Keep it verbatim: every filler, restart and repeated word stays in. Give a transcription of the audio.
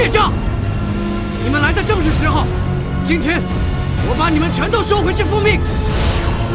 孽障！你们来的正是时候，今天我把你们全都收回去复命。